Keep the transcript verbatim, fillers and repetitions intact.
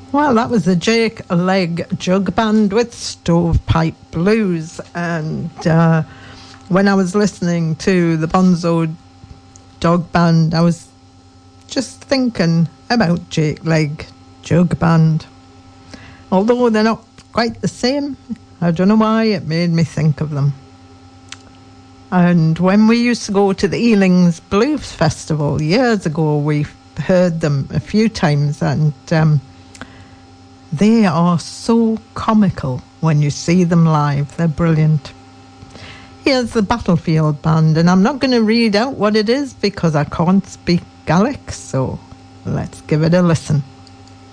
Well, that was the Jake Leg Jug Band with Stovepipe Blues. And uh, when I was listening to the Bonzo Dog Band, I was just thinking about Jake Leg Jug Band. Although they're not quite the same, I don't know why, it made me think of them. And when we used to go to the Ealing's Blues Festival years ago, we heard them a few times, and um, they are so comical when you see them live. They're brilliant. Here's the Battlefield Band, and I'm not going to read out what it is because I can't speak Gaelic, so let's give it a listen.